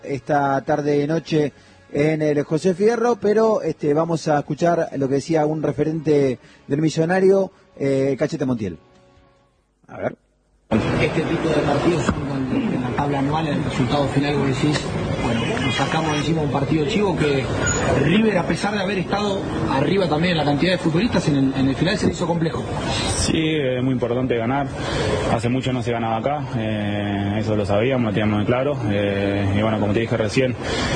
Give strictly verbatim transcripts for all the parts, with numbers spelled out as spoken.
esta tarde noche en el José Fierro, pero este, vamos a escuchar lo que decía un referente del Millonario, eh, Cachete Montiel. A ver. Este tipo de partidos son cuando en la tabla anual el resultado final vos decís, bueno, nos sacamos encima un partido chivo que River, a pesar de haber estado arriba también en la cantidad de futbolistas, en el, en el final se le hizo complejo. Sí, es muy importante ganar. Hace mucho no se ganaba acá, eh, eso lo sabíamos, lo teníamos muy claro. Eh, y bueno, como te dije recién,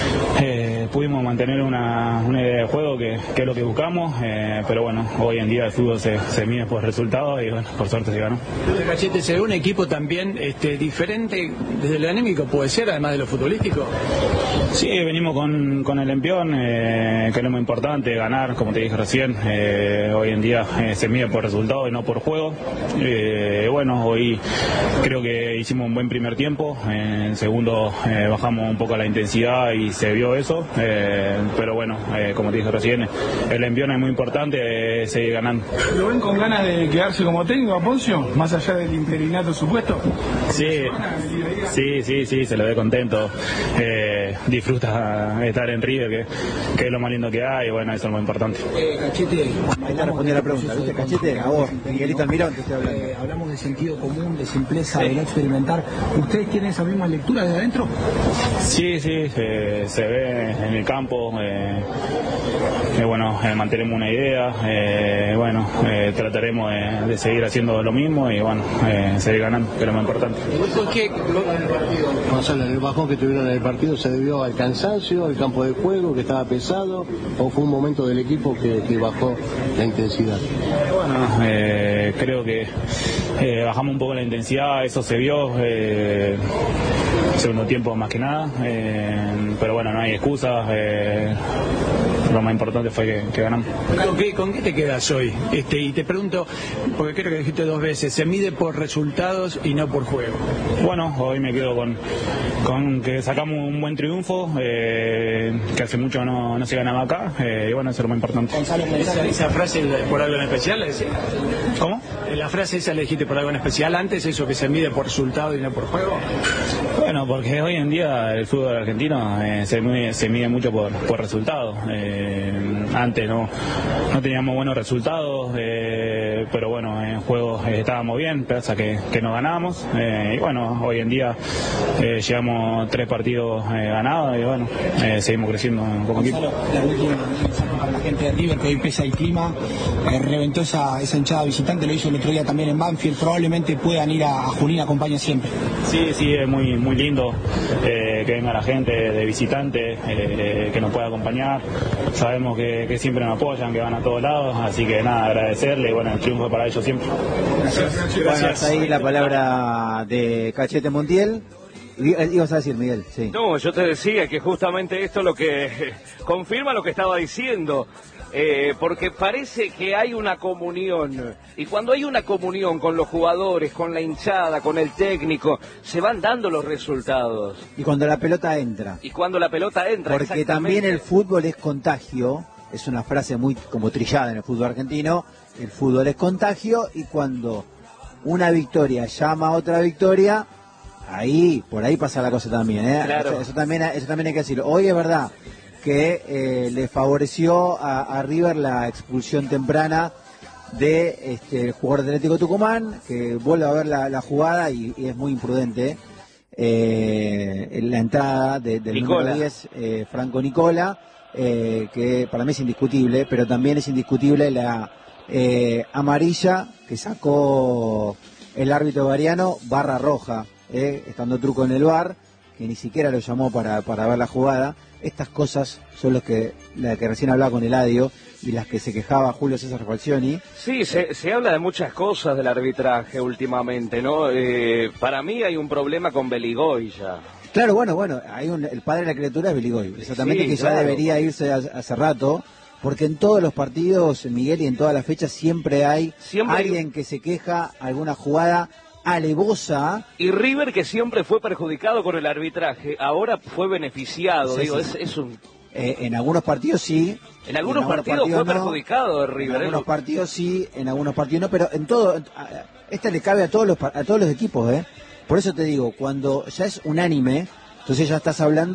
eh, pudimos mantener una, una idea de juego que, que es lo que buscamos, eh, pero bueno, hoy en día el fútbol se, se mide por resultados y bueno, por suerte se ganó. Cachete, se ve un equipo también este, diferente desde lo anímico, puede ser, además de lo futbolístico. Sí, venimos con, con el empión, eh, que es lo muy importante, ganar, como te dije recién. Eh, hoy en día eh, se mide por resultados y no por juego. Eh, bueno, hoy creo que hicimos un buen primer tiempo, en el segundo eh, bajamos un poco la intensidad y se vio eso, eh, pero bueno, eh, como te dije recién, el empión es muy importante, eh, seguir ganando. ¿Lo ven con ganas de quedarse como técnico a Poncio, más allá del interinato supuesto? Sí, sí, sí, sí, se lo ve contento. Eh, disfruta estar en River, que, que es lo más lindo que hay, y bueno, eso es lo más importante. Eh, Cachete, ahí está respondiendo la pregunta, ¿viste, Cachete? A vos, Miguelito Almirón, te estoy hablando. Eh, hablamos de sentido común, de simpleza, sí, de no experimentar. ¿Ustedes tienen esa misma lectura desde adentro? Sí, sí, se, se ve en el campo. Eh, eh, bueno, eh, mantenemos una idea, eh, bueno, eh, trataremos de, de seguir haciendo lo mismo y bueno, eh, seguir ganando, que es lo más importante. ¿Por qué Gonzalo, el bajón que tuvieron en el partido se debió al cansancio, al campo de juego que estaba pesado, o fue un momento del equipo que, que bajó la intensidad? Bueno, eh, creo que eh, bajamos un poco la intensidad, eso se vio, eh, segundo tiempo más que nada, eh, pero bueno, no hay excusas. Eh, Lo más importante fue que, que ganamos. ¿Con qué, ¿Con qué te quedas hoy? Este, y te pregunto, porque creo que dijiste dos veces, se mide por resultados y no por juego. Bueno, hoy me quedo con, con que sacamos un buen triunfo, eh, que hace mucho no, no se ganaba acá, eh, y bueno, eso es lo más importante. ¿Esa, esa frase por algo en especial la decís? ¿Cómo? ¿La frase esa la dijiste por algo en especial antes, eso que se mide por resultado y no por juego? Bueno, porque hoy en día el fútbol argentino eh, se, mide, se mide mucho por, por resultados. Eh, antes no, no teníamos buenos resultados, eh, pero bueno, en juegos eh, estábamos bien, pese que, que no ganábamos. Eh, y bueno, hoy en día eh, llevamos tres partidos eh, ganados y bueno, eh, seguimos creciendo como equipo. La última mensaje para la gente de River, que hoy pesa el clima, eh, reventó esa, esa hinchada visitante, lo hizo el otro día también en Banfield, probablemente puedan ir a, a Junín, acompaña siempre. Sí, sí, es muy, muy lindo eh, que venga la gente de visitante, eh, que nos pueda acompañar. Sabemos que, que siempre nos apoyan, que van a todos lados, así que nada, agradecerle y bueno, el triunfo para ellos siempre. Gracias. Bueno, hasta ahí la palabra de Cachete Montiel. Ibas a decir, Miguel, sí. No, yo te decía que justamente esto lo que confirma lo que estaba diciendo. Eh, porque parece que hay una comunión, y cuando hay una comunión con los jugadores, con la hinchada, con el técnico, se van dando los resultados. Y cuando la pelota entra. Y cuando la pelota entra, porque también el fútbol es contagio, es una frase muy como trillada en el fútbol argentino, el fútbol es contagio, y cuando una victoria llama a otra victoria, ahí, por ahí pasa la cosa también, ¿eh? Claro. Eso, eso también, eso también hay que decirlo. Hoy es verdad que eh, le favoreció a, a River la expulsión temprana de este, el jugador de Atlético Tucumán, que vuelve a ver la, la jugada y, y es muy imprudente. Eh, en la entrada de, del Nicola. número diez, eh, Franco Nicola, eh, que para mí es indiscutible, pero también es indiscutible la eh, amarilla que sacó el árbitro variano, barra roja, eh, estando Truco en el V A R, que ni siquiera lo llamó para, para ver la jugada. Estas cosas son las que, la que recién hablaba con Eladio y las que se quejaba Julio César Falcioni. Sí, se, se habla de muchas cosas del arbitraje últimamente, ¿no? Eh, para mí hay un problema con Beligoy ya. Claro, bueno, bueno, hay un, el padre de la criatura es Beligoy, exactamente, sí, que claro, ya debería irse hace, hace rato, porque en todos los partidos, Miguel, y en todas las fechas siempre hay siempre alguien hay... que se queja, alguna jugada alevosa. Y River, que siempre fue perjudicado con el arbitraje, ahora fue beneficiado. Sí, digo, sí. Es, es un... eh, en algunos partidos sí. En algunos, en algunos partidos, partidos fue no, perjudicado de River. En algunos ¿eh? partidos sí, en algunos partidos no, pero en todo, esta le cabe a todos los a todos los equipos, ¿eh? Por eso te digo, cuando ya es unánime, entonces ya estás hablando